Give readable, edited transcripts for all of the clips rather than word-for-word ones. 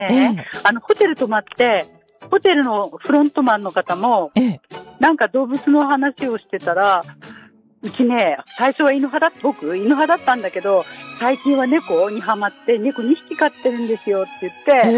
ホテル泊まって、ホテルのフロントマンの方も、なんか動物の話をしてたら、うちね、最初は僕、犬派だったんだけど、最近は猫にハマって、猫2匹飼ってるんですよって言って、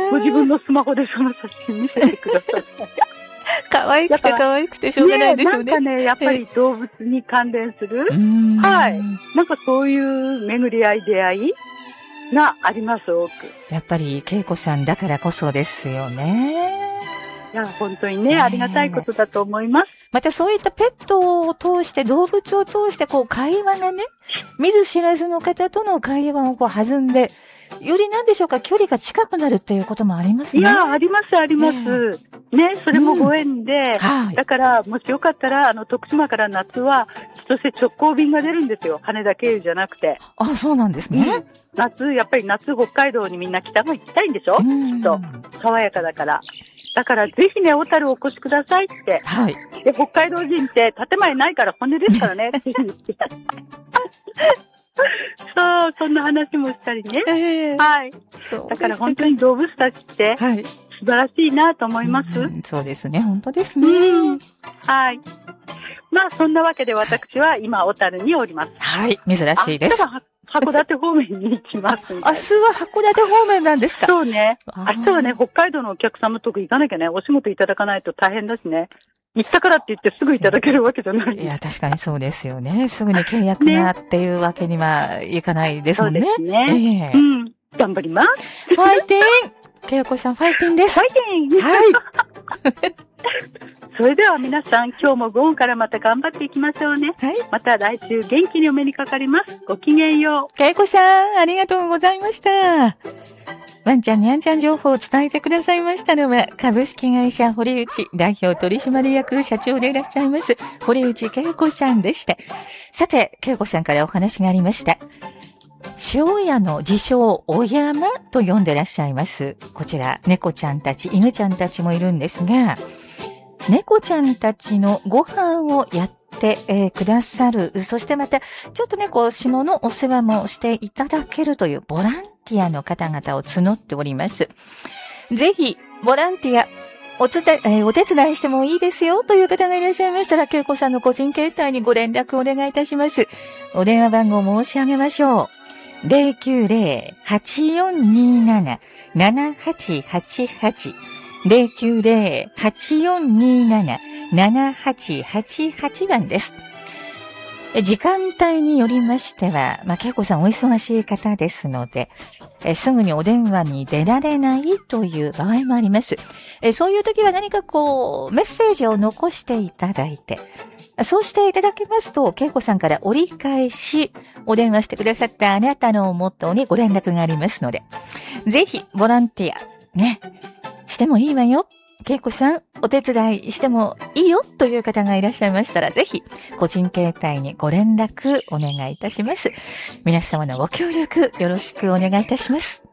ご自分のスマホでその写真見せてください。 可愛くてしょうがないでしょうね。 なんかね、やっぱり動物に関連する、はい。なんかそういう巡り合い、出会いがあります、多く。 やっぱり、恵子さんだからこそですよね。 いや、本当にね、ありがたいことだと思います。 またそういったペットを通して、動物を通して、会話がね、見ず知らずの方との会話を弾んで、より何でしょうか、距離が近くなるっていうこともありますね。 いや、あります、あります。ね、それもご縁で、だから、もしよかったら、徳島から夏は、千歳直行便が出るんですよ。羽田経由じゃなくて。 あ、そうなんですね。 やっぱり夏、北海道にみんな北の行きたいんでしょ、きっと。爽やかだから。だからぜひね、小樽お越しくださいって。で、北海道人って建前ないから骨ですからねって言って。そう、そんな話もしたりね。はい。だから本当に動物たちって、素晴らしいなと思います。 そうですね、本当ですね。 はい。まあ、そんなわけで私は今、小樽におります。 はい、珍しいです。 函館方面に行きます。 明日は函館方面なんですか？ そうね。明日はね、北海道のお客様とこ行かなきゃね、お仕事いただかないと大変だしね。行ったからって言ってすぐいただけるわけじゃない。 いや、確かにそうですよね。すぐに契約がっていうわけにはいかないですもんね。 そうですね。頑張ります。 ファイティン！恵子さん、ファイティンです。 ファイティン！はい。それでは皆さん、今日も午後からまた頑張っていきましょうね。また来週元気にお目にかかります。ごきげんよう。 恵子さん、ありがとうございました。ワンちゃんにゃんちゃん情報を伝えてくださいましたのは、株式会社堀内代表取締役社長でいらっしゃいます、堀内恵子さんでした。さて、恵子さんからお話がありました。塩屋の自称お山と呼んでらっしゃいます。こちら、猫ちゃんたち、犬ちゃんたちもいるんですが、猫ちゃんたちのご飯をやってくださる。そしてまた、ちょっとね、下のお世話もしていただけるというボランティアの方々を募っております。ぜひ、ボランティア、お手伝いしてもいいですよという方がいらっしゃいましたら、恵子さんの個人携帯にご連絡お願いいたします。お電話番号申し上げましょう。090-8427-7888 090-8427-7888番です。時間帯によりましては、恵子さんお忙しい方ですので、すぐにお電話に出られないという場合もあります。そういう時は何かメッセージを残していただいて、そうしていただけますと、恵子さんから折り返し、お電話してくださったあなたのモットーにご連絡がありますので、ぜひ、ボランティア、ね、してもいいわよ。恵子さん、お手伝いしてもいいよという方がいらっしゃいましたら、ぜひ、個人携帯にご連絡お願いいたします。皆様のご協力、よろしくお願いいたします。